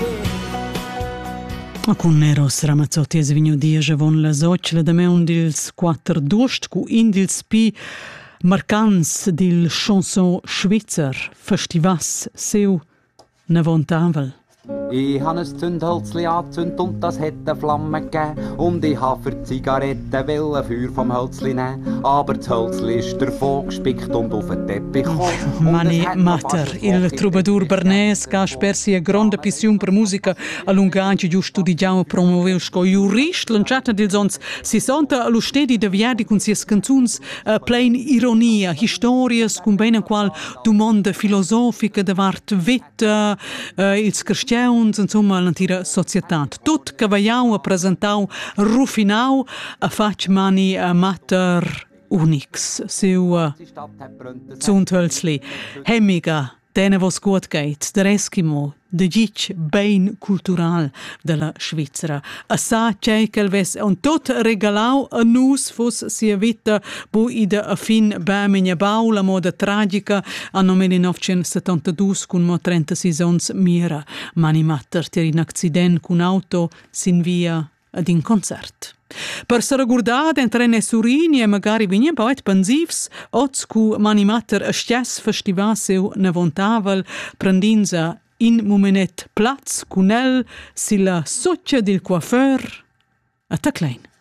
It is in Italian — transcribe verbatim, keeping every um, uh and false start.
Con Neros Ramazzotti es vigno diesche von la socla da meun dils quattro dost cu in dils pi marcants dil chanson schweizer festivas seu navontavel. Ich habe ein Zündhölzli angezündet und das hat eine Flamme gegeben. Und ich habe für Zigaretten wollen Feuer vom Hölzli nehmen. Aber das Hölzli ist davon gespickt und auf den Teppich gekommen. Mani Mater, il troubadour bernes che ha spersi a grande passione per musica a lungaggio giusto di già promoveu sco jurist lanciata dils ons sessanta allo stedi de viadi con sia canzuns uh, plain ironia, historias con bene qual domanda filosofica de vart vita, uh, ils cristians, insomma l'antira società. Tut che vaiau a presentau rufinau a fac Mani Mater unix seu uh, Zundhölzli hemmiga dene vos gut geht der Eskimo de gic bein cultural della Svizzera a sa c'è quel ves un tot regalau a nus fos sia vita bu ida a fin bamenia bau la moda tragica anno millenovecentosettantadue con mo trentasei ons mira Mani Mater ter in accident con auto sin via ad in concert. Per se ricordare entrare nei Surini e magari venire poi pensivs, oz cu Mani Mater a stias festival seu navontavel prendinza in momenet plaz cun el si la soccia del coiffeur a Taclein.